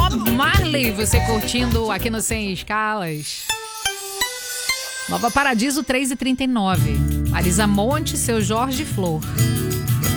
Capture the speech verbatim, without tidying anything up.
Bob Marley, você curtindo aqui no Sem Escalas. Nova Paradiso três e trinta e nove. Marisa Monte, seu Jorge Flor.